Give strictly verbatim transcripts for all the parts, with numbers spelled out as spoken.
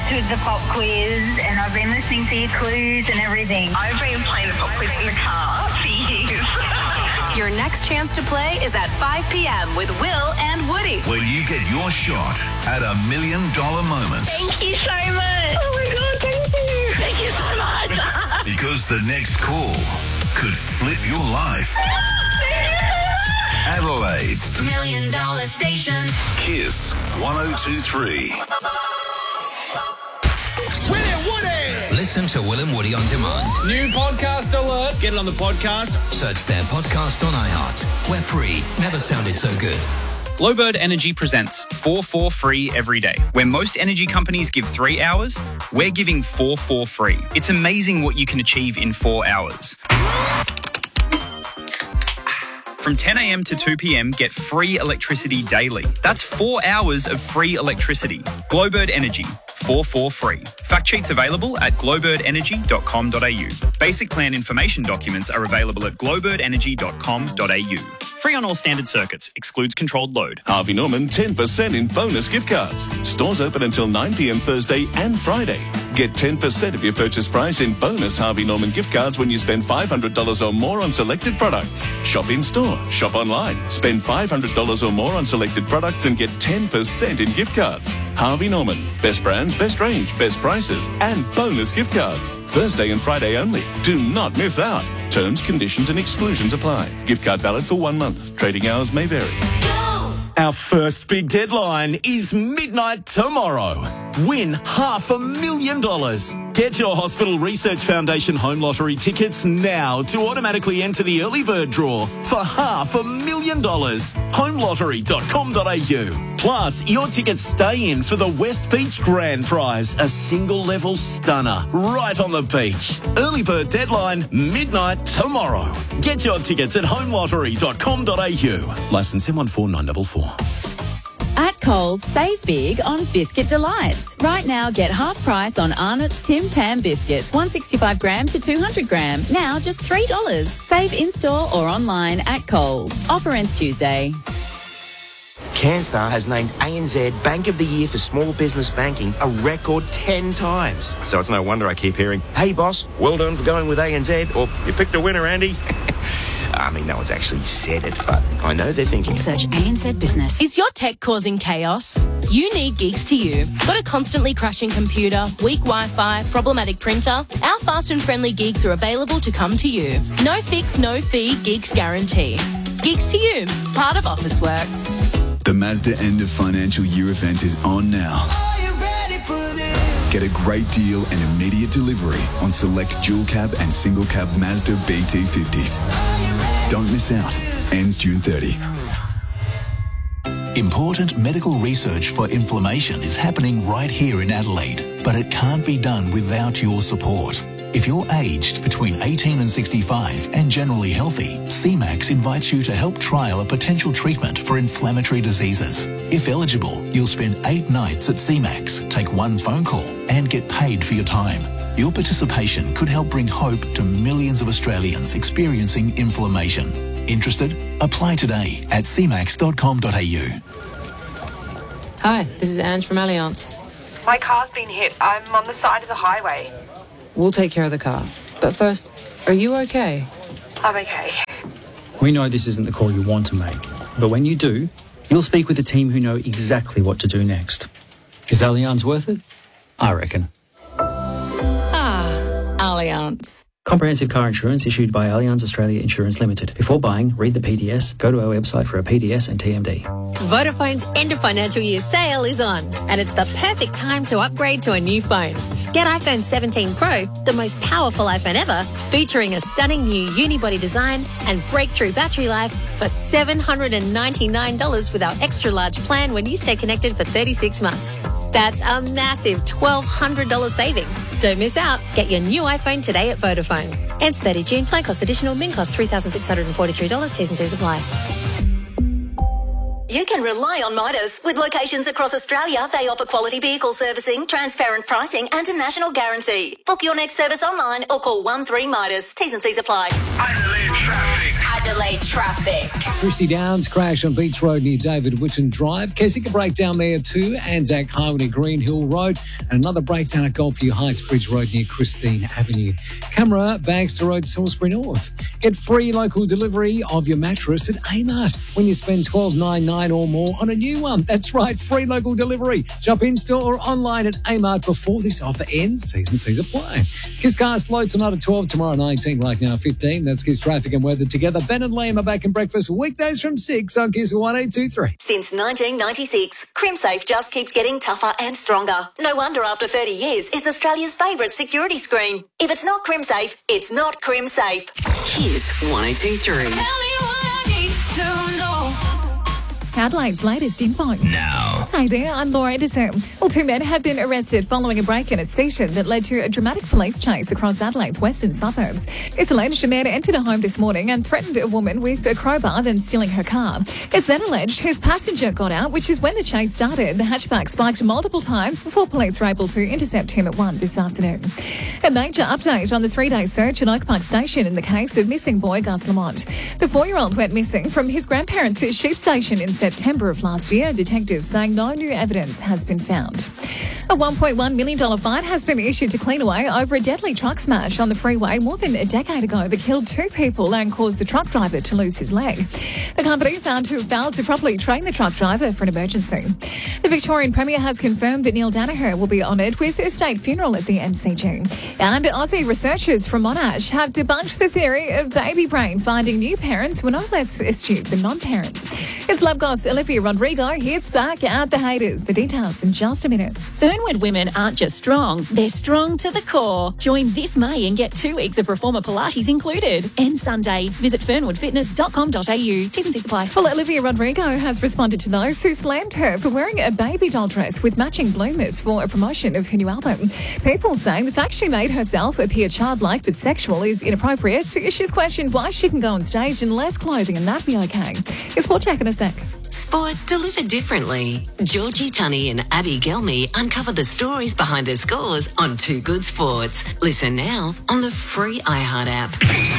with the pop quiz, and I've been listening to your clues and everything. I've been playing the pop quiz in the car for years. Your next chance to play is at five p.m. with Will and Woody. When you get your shot at a million dollar moment. Thank you so much. Oh my God, thank you. Thank you so much. Because the next call could flip your life. Adelaide's Million Dollar Station. Kiss one oh two three. Will and Woody! Listen to Will and Woody on demand. New podcast alert. Get it on the podcast. Search their podcast on iHeart. We're free. Never sounded so good. Glowbird Energy presents four four free every day. Where most energy companies give three hours, we're giving four four free. It's amazing what you can achieve in four hours. From ten a.m. to two p.m, get free electricity daily. That's four hours of free electricity. Glowbird Energy, four four free. Fact sheets available at glowbird energy dot com dot a u. Basic plan information documents are available at glowbird energy dot com dot a u. Free on all standard circuits. Excludes controlled load. Harvey Norman ten percent in bonus gift cards. Stores open until nine p.m. Thursday and Friday. Get ten percent of your purchase price in bonus Harvey Norman gift cards when you spend five hundred dollars or more on selected products. Shop in store, shop online. Spend five hundred dollars or more on selected products and get ten percent in gift cards. Harvey Norman. Best brands, best range, best prices, and bonus gift cards. Thursday and Friday only. Do not miss out. Terms, conditions and exclusions apply. Gift card valid for one month. Trading hours may vary. Our first big deadline is midnight tomorrow. Win half a million dollars. Get your Hospital Research Foundation Home Lottery tickets now to automatically enter the early bird draw for half a million dollars. home lottery dot com dot a u. Plus, your tickets stay in for the West Beach Grand Prize, a single level stunner right on the beach. Early bird deadline, midnight tomorrow. Get your tickets at home lottery dot com dot a u. Licence M one four nine four four. At Coles, save big on Biscuit Delights. Right now, get half price on Arnott's Tim Tam biscuits, one sixty-five gram to two hundred gram. Now just three dollars. Save in-store or online at Coles. Offer ends Tuesday. CanStar has named A N Z Bank of the Year for Small Business Banking a record ten times. So it's no wonder I keep hearing, hey boss, well done for going with A N Z, or you picked a winner, Andy. I mean, no one's actually said it, but I know they're thinking. Search A N Z Business. Is your tech causing chaos? You need Geeks to You. Got a constantly crashing computer, weak Wi-Fi, problematic printer? Our fast and friendly Geeks are available to come to you. No fix, no fee, Geeks guarantee. Geeks to You, part of Officeworks. The Mazda end of financial year event is on now. Are you ready for this? Get a great deal and immediate delivery on select dual cab and single cab Mazda B T fifties. Don't miss out. Ends June thirtieth. Important medical research for inflammation is happening right here in Adelaide, but it can't be done without your support. If you're aged between eighteen and sixty-five and generally healthy, C MAX invites you to help trial a potential treatment for inflammatory diseases. If eligible, you'll spend eight nights at C MAX, take one phone call and get paid for your time. Your participation could help bring hope to millions of Australians experiencing inflammation. Interested? Apply today at c max dot com dot a u. Hi, this is Ange from Allianz. My car's been hit. I'm on the side of the highway. We'll take care of the car. But first, are you okay? I'm okay. We know this isn't the call you want to make, but when you do, you'll speak with a team who know exactly what to do next. Is Allianz worth it? I reckon. Ah, Allianz. Comprehensive car insurance issued by Allianz Australia Insurance Limited. Before buying, read the P D S, go to our website for a P D S and T M D. Vodafone's end of financial year sale is on, and it's the perfect time to upgrade to a new phone. Get iPhone seventeen Pro, the most powerful iPhone ever, featuring a stunning new unibody design and breakthrough battery life for seven hundred ninety-nine dollars with our extra large plan when you stay connected for thirty-six months. That's a massive twelve hundred dollars saving. Don't miss out. Get your new iPhone today at Vodafone. Ends thirtieth of June. Plan cost additional. Min cost three thousand six hundred forty-three dollars. T's and C's apply. You can rely on Midas. With locations across Australia, they offer quality vehicle servicing, transparent pricing and a national guarantee. Book your next service online or call one three Midas. T's and C's apply. Adelaide traffic. Adelaide traffic. Christie Downs crash on Beach Road near David Whitten Drive. Kessica breakdown there too. Anzac Highway near Green Hill Road. And another breakdown at Goldview Heights Bridge Road near Christine Avenue. Camera, Bagster Road, Salisbury North. Get free local delivery of your mattress at Amart when you spend twelve dollars ninety-nine or more on a new one. That's right, free local delivery. Shop in-store or online at Amart before this offer ends. T's and C's apply. Kiss Cast low tonight at twelve, tomorrow nineteen, right now fifteen. That's Kiss Traffic and Weather together. Ben and Liam are back in breakfast weekdays from six on Kiss one eight two three. Since nineteen ninety-six, CrimSafe just keeps getting tougher and stronger. No wonder after thirty years, it's Australia's favourite security screen. If it's not CrimSafe, it's not CrimSafe. Kiss one eight two three. Adelaide's latest info. Now. Hey there, I'm Laura Edison. Well, two men have been arrested following a break-in at Seaton that led to a dramatic police chase across Adelaide's western suburbs. It's alleged a man entered a home this morning and threatened a woman with a crowbar, then stealing her car. It's then alleged his passenger got out, which is when the chase started. The hatchback spiked multiple times before police were able to intercept him at one this afternoon. A major update on the three-day search at Oak Park Station in the case of missing boy Gus Lamont. The four-year-old went missing from his grandparents' sheep station in September of last year. Detectives saying no new evidence has been found. A one point one million dollars fine has been issued to Cleanaway over a deadly truck smash on the freeway more than a decade ago that killed two people and caused the truck driver to lose his leg. The company found to have failed to properly train the truck driver for an emergency. The Victorian Premier has confirmed that Neil Danaher will be honoured with a state funeral at the M C G. And Aussie researchers from Monash have debunked the theory of baby brain, finding new parents were no less astute than non-parents. It's Love Goss, Olivia Rodrigo hits back at the haters. The details in just a minute. Fernwood women aren't just strong, they're strong to the core. Join this May and get two weeks of Reformer Pilates included. Ends Sunday. Visit fernwood fitness dot com dot a u. T's and C's apply. Well, Olivia Rodrigo has responded to those who slammed her for wearing a baby doll dress with matching bloomers for a promotion of her new album. People saying the fact she made herself appear childlike but sexual is inappropriate. She's questioned why she can go on stage in less clothing and that be okay. It's Sport Check in a sec. Sport delivered differently. Georgie Tunney and Abby Gelmy uncover the stories behind the scores on Too Good Sports. Listen now on the free iHeart app.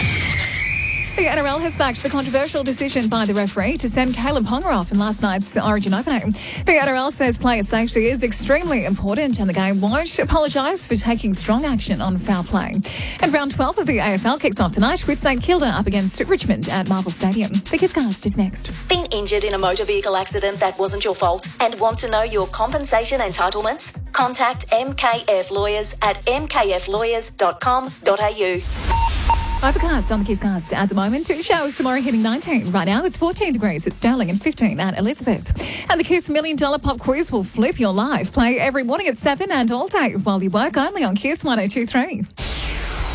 The N R L has backed the controversial decision by the referee to send Caleb Ponga off in last night's Origin opening. The N R L says player safety is extremely important and the game won't apologise for taking strong action on foul play. And round twelve of the A F L kicks off tonight with St Kilda up against Richmond at Marvel Stadium. The Kisscast is next. Been injured in a motor vehicle accident that wasn't your fault and want to know your compensation entitlements? Contact M K F Lawyers at m k f lawyers dot com dot a u. Overcast on the Kisscast at the moment. Showers tomorrow hitting nineteen. Right now it's fourteen degrees at Stirling and fifteen at Elizabeth. And the Kiss Million Dollar Pop Quiz will flip your life. Play every morning at seven and all day while you work only on Kiss one oh two three.